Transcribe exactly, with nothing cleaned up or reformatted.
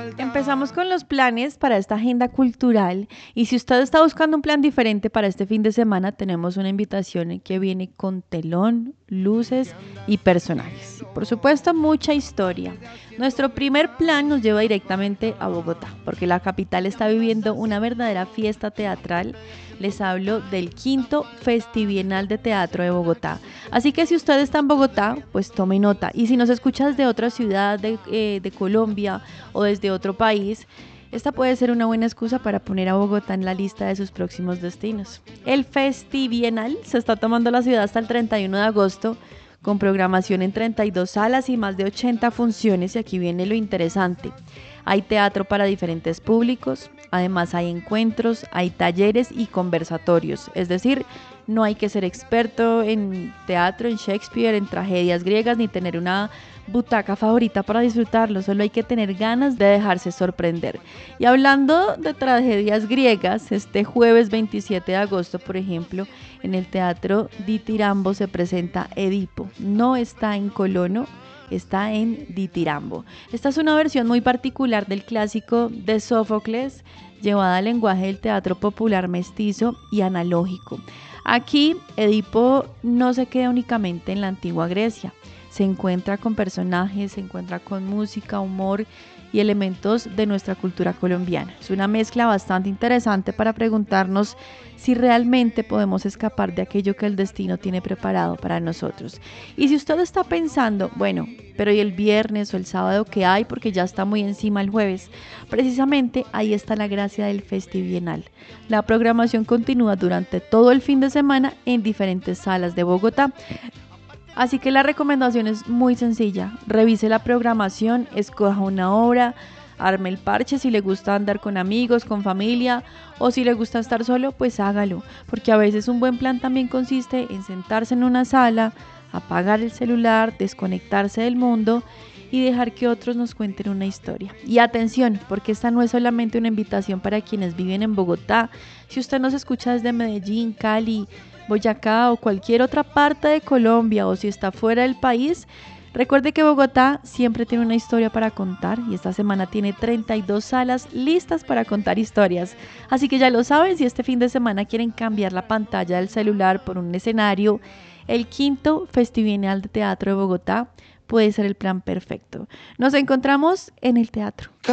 Empezamos con los planes para esta agenda cultural y si usted está buscando un plan diferente para este fin de semana, tenemos una invitación que viene con telón, luces y personajes. Y por supuesto, mucha historia. Nuestro primer plan nos lleva directamente a Bogotá, porque la capital está viviendo una verdadera fiesta teatral. Les hablo del quinto Festibienal de Teatro de Bogotá. Así que si usted está en Bogotá, pues tome nota. Y si nos escucha desde otra ciudad de, eh, de Colombia o desde otro país, esta puede ser una buena excusa para poner a Bogotá en la lista de sus próximos destinos. El Festibienal se está tomando la ciudad hasta el treinta y uno de agosto, con programación en treinta y dos salas y más de ochenta funciones, y aquí viene lo interesante. Hay teatro para diferentes públicos, además hay encuentros, hay talleres y conversatorios, es decir, no hay que ser experto en teatro, en Shakespeare, en tragedias griegas, ni tener una butaca favorita para disfrutarlo, solo hay que tener ganas de dejarse sorprender. Y hablando de tragedias griegas, este jueves veintisiete de agosto, por ejemplo, en el Teatro Ditirambo se presenta Edipo. No está en Colono, está en Ditirambo. Esta es una versión muy particular del clásico de Sófocles, llevada al lenguaje del teatro popular mestizo y analógico. Aquí, Edipo no se queda únicamente en la antigua Grecia. Se encuentra con personajes, se encuentra con música, humor y elementos de nuestra cultura colombiana. Es una mezcla bastante interesante para preguntarnos si realmente podemos escapar de aquello que el destino tiene preparado para nosotros. Y si usted está pensando, bueno, pero ¿y el viernes o el sábado qué hay? Porque ya está muy encima el jueves. Precisamente ahí está la gracia del Festibienal. La programación continúa durante todo el fin de semana en diferentes salas de Bogotá. Así que la recomendación es muy sencilla. Revise la programación, escoja una obra, arme el parche si le gusta andar con amigos, con familia, o si le gusta estar solo, pues hágalo. Porque a veces un buen plan también consiste en sentarse en una sala, apagar el celular, desconectarse del mundo y dejar que otros nos cuenten una historia. Y atención, porque esta no es solamente una invitación para quienes viven en Bogotá. Si usted nos escucha desde Medellín, Cali, Boyacá o cualquier otra parte de Colombia, o si está fuera del país, recuerde que Bogotá siempre tiene una historia para contar y esta semana tiene treinta y dos salas listas para contar historias. Así que ya lo saben, si este fin de semana quieren cambiar la pantalla del celular por un escenario, el quinto Festibienal de Teatro de Bogotá puede ser el plan perfecto. Nos encontramos en el teatro.